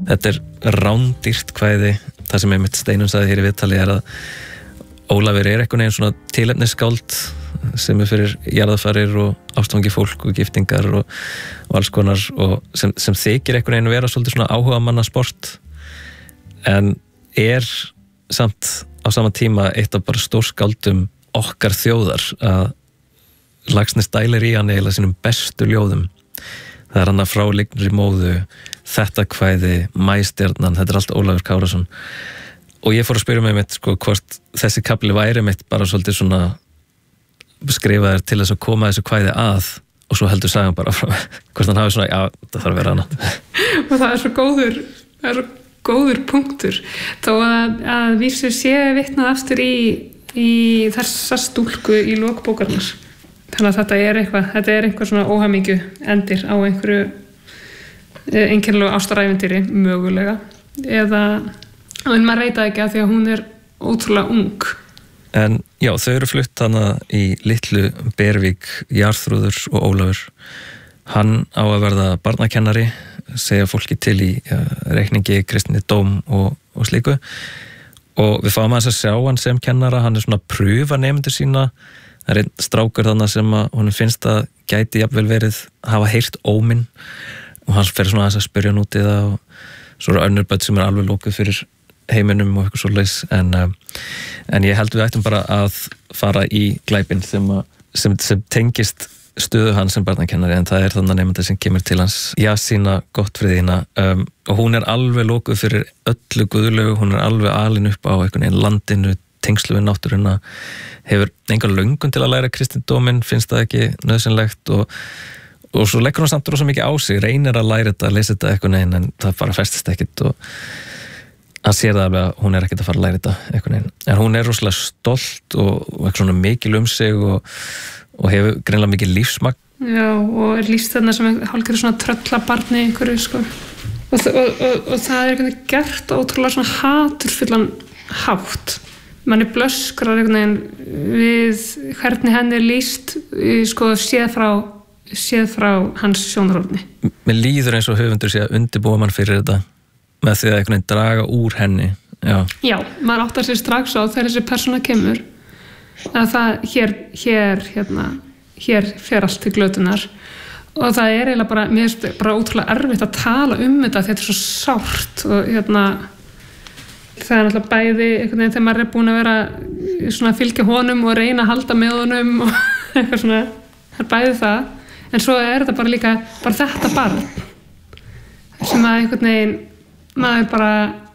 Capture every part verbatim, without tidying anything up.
þetta er rándýrt kvæði. Það sem einmitt Steinunn sagði hér í viðtali er að Ólafur er einhvern veginn svona tilefnisskáld sem er fyrir jarðarfarir og ástfangi fólk og giftingar og, og alls konar og sem, sem þykir einhvern veginn vera svolítið svona áhugamanna sport en er samt á sama tíma eitt af bara stórskáldum okkar þjóðar að Laxness dælir í hann eiginlega sínum bestu ljóðum. Það er hann að frá lygnri móðu, þetta kvæði, Maístjarnan, þetta er allt Ólafur Kárason. Og ég fór að spyrja mig mitt sko hvort þessi kafli væri mitt bara svolítið svona skrifaður til þess að koma þessu kvæði að og svo heldur sagan bara frá hvort hann hafi svona, já, það þarf að vera annað. Og það er svo góður, það er svo góður punktur. Þó að, að vísu sé vitnað aftur í, í þessa stúlku í lok bókarinnar. Þannig að þetta er eitthvað, þetta er eitthvað svona óhamingju endir á einhverju einkennilegu ástaræventýri mögulega eða en maður veit það ekki að því að hún er ótrúlega ung. En já, þau eru flutt hana í litlu Bervík, Jarþrúður og Ólafur. Hann á að verða barnakennari, segja fólki til í ja, reikningi, kristni dóm og, og slíku. Og við fáum að þess að sjá hann sem kennara, hann er svona að pröfa nemendur sína. Það er einn strákur þannig sem að honum finnst að gæti jafnvel verið hafa heyrt óminn og hann fer svona að spyrja hann út í það og svo eru önnur börn sem er alveg lókuð fyrir heiminum og eitthvað svoleiðis en, en ég held við ættum bara að fara í glæpinn sem, sem, sem tengist stöðu hans sem barnakennari en það er þannig nefnda sem kemur til hans Jasína Gottfriðína um, og hún er alveg lókuð fyrir öllu guðlegu, hún er alveg alin upp á einhvern veginn landinu, tengslu við náttúruna, hefur enga löngun til að læra kristindóminn, finnst það ekki nauðsynlegt og, og svo leggur hún samt rosa mikið á sig, reynir að læra þetta, lesa þetta eitthvað neginn en það bara festist ekkit og hann sér það alveg að hún er ekkert að fara að læra þetta eitthvað neginn. En hún er rosalega stolt og, og eitthvað svona mikil um sig og, og hefur greinilega mikið lífsmagn. Já, og er lýst þarna sem hálfgerður svona tröllabarni einhverju, sko. Og, og, og, og það er eitthvað gert ótrúlega svona haturfullan hátt. Manni blöskrar einhvern veginn við hvernig henni er lýst, sko, séð frá, séð frá hans sjónarhorni. Mér líður eins og höfundur sé að undirbúa mann fyrir þetta. Með því að einhvern veginn draga úr henni. Já, Já maður áttar sér strax á þegar þessi persóna kemur að það hér, hér, hérna, hér fer allt til glötunar og það er eiginlega bara, mér finnst bara ótrúlega erfitt að tala um þetta því þetta er svo sárt og hérna það er náttúrulega bæði einhvern veginn þegar maður er búin að vera svona að fylgja honum og reyna að halda með honum og eitthvað svona, það er bæði það en svo er þetta bara líka, bara þetta barn sem að einhvern veginn maður bara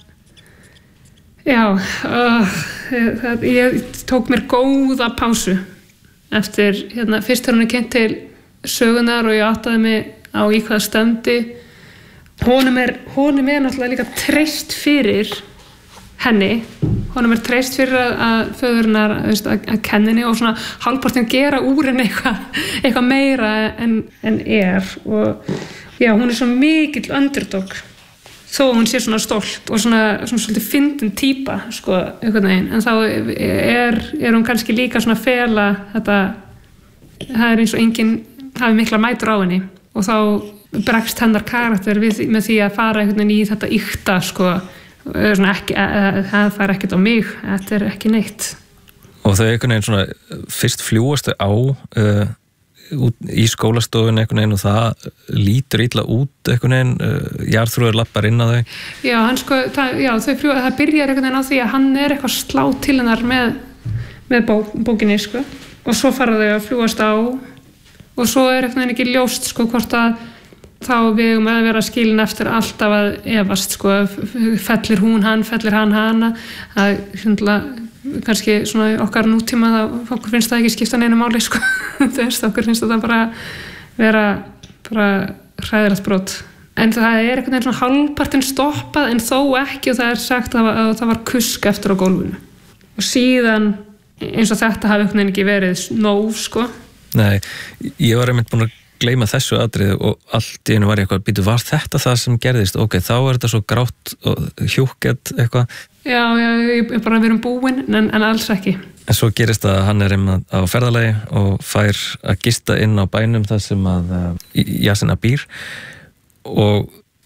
já uh, það, ég tók mér góða pásu eftir, hérna, fyrst þegar hún er kynnt til sögunar og ég áttaði mig á í hvaða stefndi honum er, honum er náttúrulega líka treyst fyrir henni honum er treyst fyrir að, að föðurnar að, að kenna henni og svona hálfpartinn gera úr henni eitthvað, eitthvað meira en, en er og já, hún er svo mikill underdog þó hún sé svona stolt og svona, svona svolítið fyndin típa sko, einhvern veginn, en þá er, er hún kannski líka svona að fela þetta, það er eins og enginn hafi mikla mætur á henni og þá bregst hennar karakter við, með því að fara einhvern veginn í þetta ykta sko, svona ekki, það fær ekkert á mig, þetta er ekki neitt. Og þau einhvern veginn svona, fyrst fljúast þau á uh, út í skólastofun einhvern veginn og það lítur illa út einhvern veginn, uh, Jarþrúður lappar inn að þau. Já, hann sko, það, já, þau fljúa, það byrjar einhvern veginn á því að hann er eitthvað slá til hennar með, með bó, bókinni, sko, og svo fara þau að fljúast á og svo er einhvern veginn ekki ljóst, sko, hvort að þá við um að vera skilin eftir alltaf að efast, sko, fellir hún hann, fellir hann hana, að hundla kannski svona í okkar nútíma þá okkur finnst það ekki skipta neinu máli sko þú veist, okkur finnst það bara vera bara hræðilegt brot en það er einhvern veginn svona hálfpartinn stoppað en þó ekki og það er sagt að, að það var kusk eftir á gólfinu og síðan eins og þetta hafi einhvern veginn ekki verið nóg sko. Nei, ég var einmitt búin að gleyma þessu atriði og allt í einu var ég eitthvað býtu, var þetta það sem gerðist? Ok, þá er þetta svo grátt og hjúkett eitthvað. Já, já, ég er bara að vera um búin en, en alls ekki. En svo gerist að hann er einmitt á ferðalagi og fær að gista inn á bænum þar sem að uh, Jasína býr og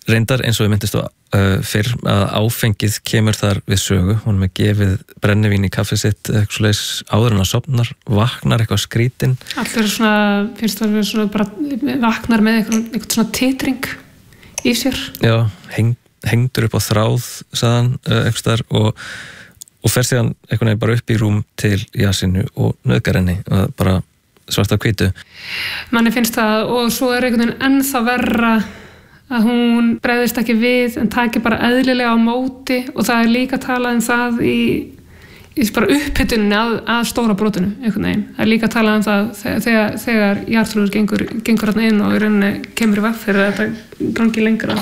reyndar eins og við myndist á uh, fyrr að áfengið kemur þar við sögu, hún er gefið brennivín í kaffið sitt eitthvað svoleiðis áður en að sofnar, vaknar eitthvað skrítin. Allir svona, finnst það svona bara vaknar með eitthvað, eitthvað svona titring í sér. Já, heng, hengdur upp á þráð sagðan, uh, eitthvað þar og, og fer síðan eitthvað nefn bara upp í rúm til Jasinu og nauðgar henni og bara svarta hvítu. Manni finnst það og svo er einhvern veginn ennþá verra að hún bregðist ekki við en taki bara eðlilega á móti og það er líka talað um það í, í bara upphitunni að, að stóra brotinu einhvern veginn. Það er líka talað um það þegar, þegar Jarþrúður gengur, gengur hann inn og í rauninni kemur í veg fyrir að þetta gangi lengra.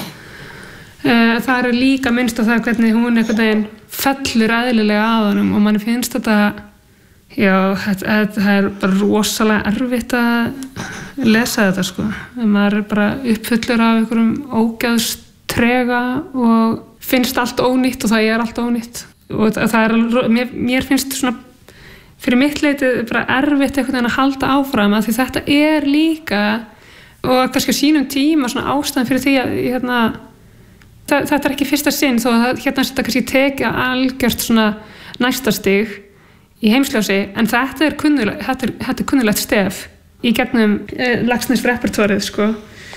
Það er líka minnst á það hvernig hún einhvern veginn fellur eðlilega að honum og manni finnst þetta já, þetta, þetta er bara rosalega erfitt að lesa þetta sko. Maður er bara uppfullur af einhverjum ógeðstrega og finnst allt ónýtt og það er allt ónýtt og það er, mér, mér finnst svona fyrir mitt leiti bara erfitt einhvern veginn að halda áfram að því þetta er líka og kannski á sínum tíma svona ástæðan fyrir því að hérna, það, þetta er ekki fyrsta sinn þó að hérna þetta kannski tekja algjört svona næsta stig í heimsljósi, en þetta er kunnulegt, þetta er, þetta er kunnulegt stef í gegnum eh, Laxness repertoárið sko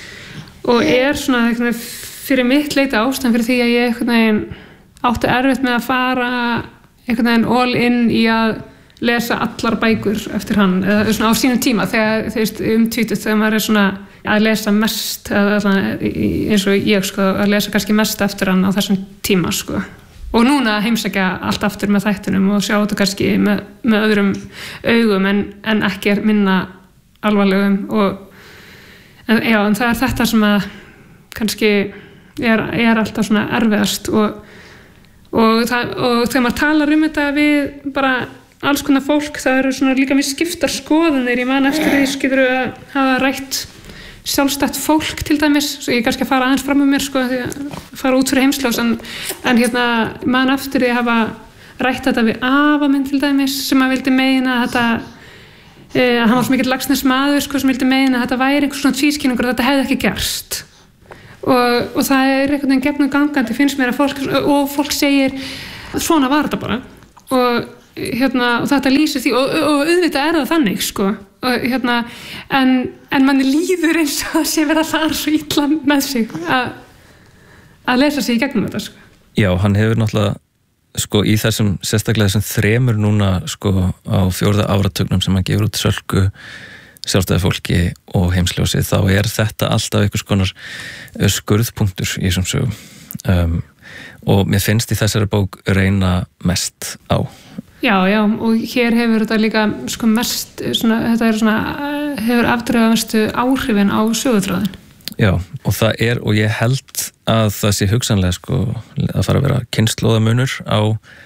og er svona eitthvað, fyrir mitt leiti ástæðan fyrir því að ég einhvern veginn átti erfitt með að fara einhvern veginn all in í að lesa allar bækur eftir hann eða svona á sínum tíma þegar þú veist umtvítuð þegar maður er svona að lesa mest eða, eins og ég sko að lesa kannski mest eftir hann á þessum tíma sko og núna heimsækja allt aftur með þættunum og sjá þetta kannski með, með öðrum augum en, en ekki er minna alvarlegum og en, já, en það er þetta sem að kannski er, er alltaf svona erfiðast og, og, það, og þegar maður talar um þetta við bara alls konar fólk það eru svona líka við skiptar skoðanir ég man eftir því skilur að hafa rætt sjálfstætt fólk til dæmis svo ég kannski að fara aðeins fram um mér sko því að fara út fyrir heimsljós en, en hérna mann eftir því að hafa rætt þetta við afa minn til dæmis sem að vildi meina að þetta e, að hann var svo mikill Laxness maður sko sem vildi meina að þetta væri einhvers svona tvískinningur að þetta hefði ekki gerst og, og það er einhvern veginn gegnum gangandi finnst mér að fólk og fólk segir svona var þetta bara og hérna og þetta lýsir því og, og auðvitað er það þannig sko og hérna en, en manni líður eins og sé verið að fara svo illa með sig að, að lesa sig í gegnum þetta sko. Já, hann hefur náttúrulega sko í þessum sérstaklega þessum þremur núna sko á fjórða áratugnum sem hann gefur út Sölku, Sjálfstæðisfólki og Heimsljósi þá er þetta alltaf einhvers konar skurðpunktur í þessum sögum um, og mér finnst í þessari bók reyna mest á. Já, já, og hér hefur þetta líka sko mest, svona, þetta er svona, hefur afdrifamenstu áhrifin á söguþráðin. Já, og það er, og ég held að það sé hugsanlega sko að fara að vera kynslóðamunur á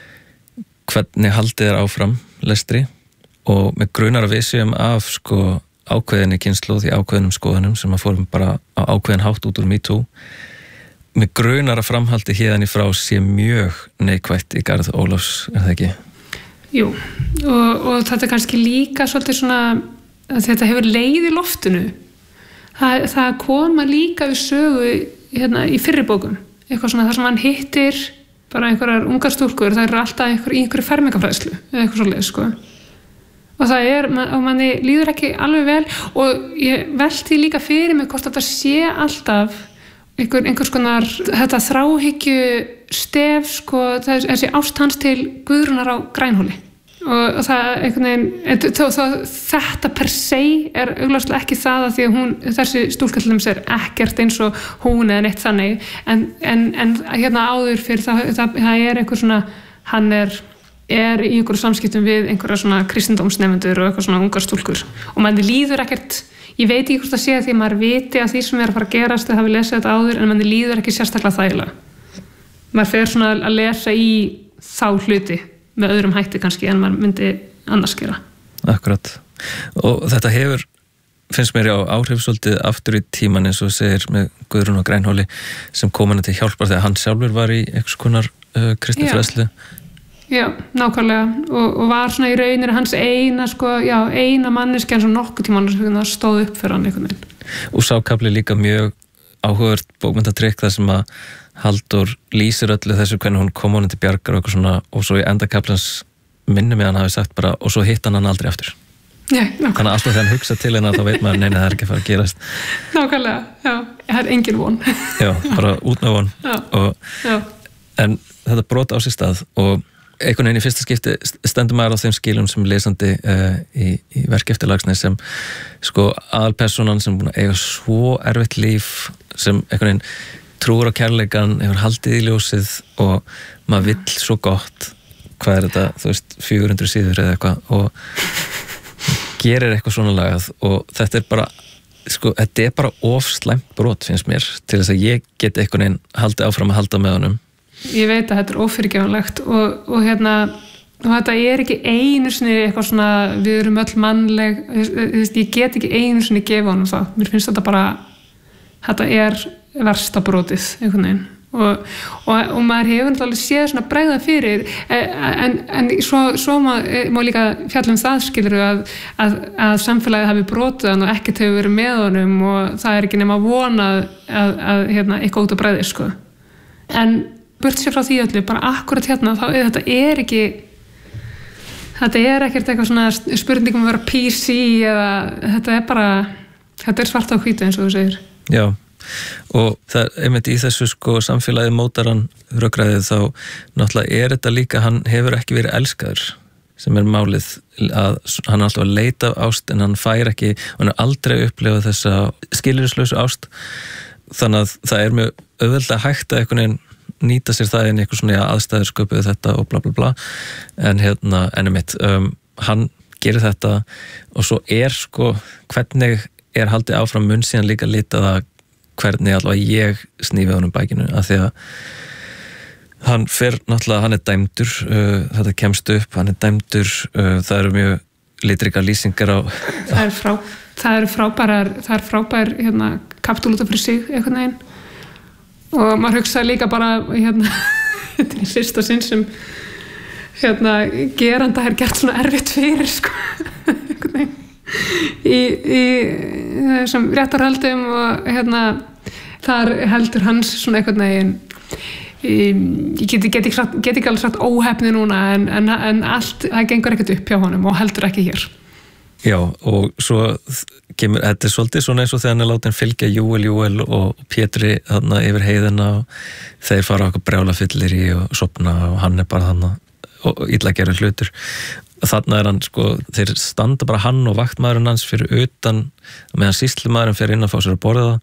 hvernig haldið er áfram lestri og með grunar að við séum af sko ákveðinni kynslóð í ákveðinum skoðunum sem að fórum bara á ákveðin hátt út úr MeToo. Með grunar að framhaldi hérðan í frá sé mjög neikvætt í garð Ólafs, er það ekki? Jú, og, og þetta er kannski líka svolítið svona að þetta hefur leið í loftinu. Það, það koma líka við sögu hérna, í fyrri bókum. Eitthvað svona þar sem hann hittir bara einhverjar ungar stúlkur, það eru alltaf einhver, í einhverju fermingafræðslu eða eitthvað svolítið, sko. Og það er, og manni líður ekki alveg vel og ég velti líka fyrir mig hvort þetta sé alltaf einhver, einhvers konar þetta þráhyggju stef sko, þessi ást hans til Guðrúnar á Grænhóli og, og það einhvern veginn þó, þó, þetta per se er augljóslega ekki það að því að hún þessi stúlka til dæmis er ekkert eins og hún eða neitt þannig en, en, en hérna áður fyrir það, það, það er einhver svona hann er, er í einhverju samskiptum við einhverja svona kristindómsnefnendur og eitthvað svona ungar stúlkur og manni líður ekkert ég veit ekki hvort að sé að því að maður viti að því sem er að fara að gerast eða hafi lesið þetta áður en manni líður ekki sérstaklega þægilega. Maður fer svona að lesa í þá hluti með öðrum hætti kannski en maður myndi annars gera. Akkurat. Og þetta hefur, finnst mér á áhrif svolítið aftur í tíman eins og segir með Guðrún á Grænhóli sem kom henni til hjálpar þegar hann sjálfur var í einhvers konar uh, kristinfræðslu. Já, nákvæmlega og, og var svona í raunir hans eina sko, já, eina manneskjan sem nokkuð tíma stóð upp fyrir hann einhvern veginn. Og sá kafli líka mjög áhugavert bókmenntatrykk þar sem að Halldór lýsir öllu þessu hvernig hún kom honum til bjargar og eitthvað svona og svo í endakaflans minni með hann hafi sagt bara og svo hitt hann hann aldrei aftur. Já, þannig að alltaf þegar hann hugsa til hennar þá veit maður neina það er ekki að fara að gerast. Nákvæmlega, já, það er engin von. Já, bara út með von. Já, og, já. En þetta brot á sér stað og einhvern veginn í fyrsta skipti stendur maður á þeim skilum sem lesandi uh, í, í verki eftir Laxness sem sko aðalpersonan sem búin að eiga svo erfitt líf sem einhvern veginn trúur á kærleikan, hefur haldið í ljósið og maður vill svo gott hvað er þetta, þú veist, fjögur hundruð síður eða eitthvað og gerir eitthvað svona lagað og þetta er bara sko, þetta er bara of slæmt brot finnst mér til þess að ég get einhvern veginn haldið áfram að halda með honum. Ég veit að þetta er ófyrirgefanlegt og, og hérna og þetta er ekki einu sinni eitthvað svona við erum öll mannleg ég get ekki einu sinni gefa honum það mér finnst þetta bara þetta er versta brotið einhvern veginn og, og, og maður hefur náttúrulega séð svona bregða fyrir en, en svo, svo má, má líka fjalla um það skilur að, að, að samfélagið hafi brotið hann og ekkert hefur verið með honum og það er ekki nema að vona að, að hérna, eitthvað út á bregði sko. En burt sér frá því öllu, bara akkurat hérna þá þetta er ekki þetta er ekkert eitthvað svona spurningum að vera P C eða þetta er bara þetta er svart á hvítu eins og þú segir. Já, og það er einmitt í þessu sko samfélagi mótaran rökræðið þá náttúrulega er þetta líka hann hefur ekki verið elskaður sem er málið að hann er alltaf að leita ást en hann fær ekki og hann er aldrei upplifað þessa skilyrðislausu ást þannig að það er mjög auðveldlega hægt að einhvern veginn nýta sér það inn í eitthvað svona ja, aðstæður sköpuðu þetta og bla bla bla en hérna, ennum mitt um, hann gerir þetta og svo er sko hvernig er haldið áfram munn síðan líka litað að hvernig allavega ég snífi honum bækinu af því að hann fer náttúrulega, hann er dæmdur uh, þetta kemst upp, hann er dæmdur uh, það eru mjög litrika lýsingar á það er frá, það eru frábærar það er frábær hérna kapitúl út af fyrir sig einhvern veginn og maður hugsaði líka bara hérna, þetta er í fyrsta sinn sem hérna, geranda er gert svona erfitt fyrir sko í, í þessum réttarhöldum og hérna þar heldur hans svona einhvern veginn ég get, get, get, get ekki alveg sagt óhefni núna en, en, en allt, það gengur ekkert upp hjá honum og heldur ekki hér. Já, og svo kemur, þetta er svolítið svona eins og þegar hann er látið fylgja Júel, Júel og Pétri þarna yfir heiðina og þeir fara okkur brjála fyllir í og sopna og hann er bara þarna og illa gerir hlutur. Þarna er hann sko, þeir standa bara hann og vaktmaðurinn hans fyrir utan meðan sýslumaðurinn fyrir inn að fá sér að borða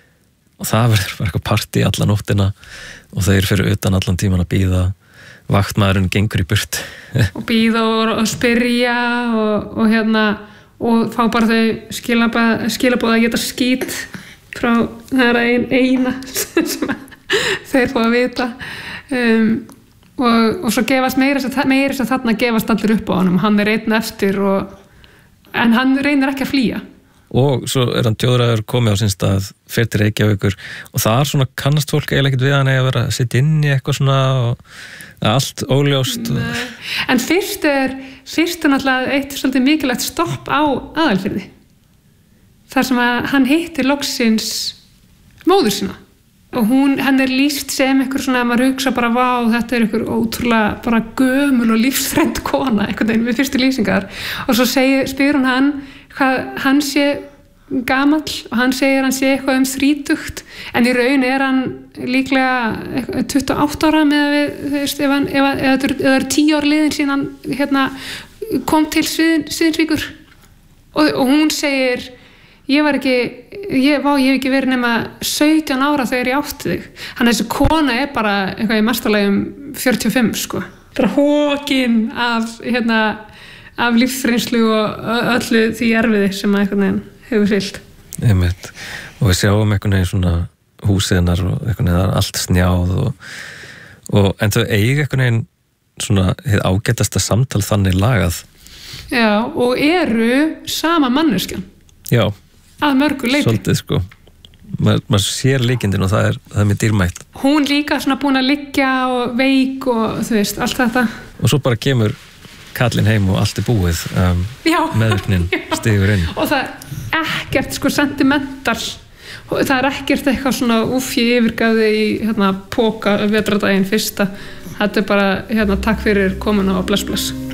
og það verður bara eitthvað partí alla nóttina og þeir fyrir utan allan tíman að bíða vaktmaðurinn gengur í burt og býða og, og spyrja og, og hérna og fá bara þau skilabóð að geta skít frá það ein, eina sem þeir fá að vita um, og, og svo gefast meira meira að þarna gefast allir upp á honum hann er einn eftir og, en hann reynir ekki að flýja og svo er hann tjóðræður komið á sinn stað fyrir til Reykjavíkur og það er svona kannast fólk eiginlega ekkert við hann eða vera að sitja inn í eitthvað svona og allt óljóst og... en fyrst er fyrst er náttúrulega eitt svolítið mikilvægt stopp á Aðalfirði þar sem að hann hittir loksins móður sína og hún, hann er lýst sem einhver svona að maður hugsa bara vá þetta er einhver ótrúlega bara gömul og lífsfrend kona einhvern veginn við fyrstu lýsingar og svo segir, spyr hún hann hvað hann sé gamall og hann segir hann sé eitthvað um þrítugt en í raun er hann líklega tuttugu og átta ára með við, þú veist, ef hann ef, ef, ef það eru tíu ár liðin síðan hann hérna, kom til Sviðinsvíkur og, og hún segir ég var ekki ég, vá, ég hef ekki verið nema sautján ára þegar ég átti þig hann þessi kona er bara eitthvað í mestarlegum fjörutíu og fimm sko bara hókin af hérna af lífsreynslu og öllu því erfiði sem að einhvern veginn hefur fyllt. Einmitt. Og við sjáum einhvern veginn svona húsiðnar og einhvern veginn það er allt snjáð og, og en þau eigi einhvern veginn svona hið ágætasta samtal þannig lagað. Já, og eru sama manneskjan. Já. Að mörgu leyti. Svolítið sko. Maður mað sér líkindin og það er, það er mjög dýrmætt. Hún líka svona búin að liggja og veik og þú veist, allt þetta. Og svo bara kemur kallinn heim og allt er búið um, meðvirknin stigur inn og það er ekkert sko sentimental og það er ekkert eitthvað svona úff ég yfirgæði í hérna póka vetradaginn fyrsta, þetta er bara hérna takk fyrir komuna og bless bless